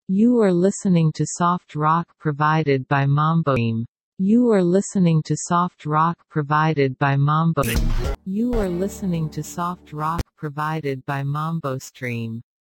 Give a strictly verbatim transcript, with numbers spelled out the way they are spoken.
You are listening to soft rock provided by MamboStream. You are listening to soft rock provided by Mambo. You are listening to soft rock provided by MamboStream.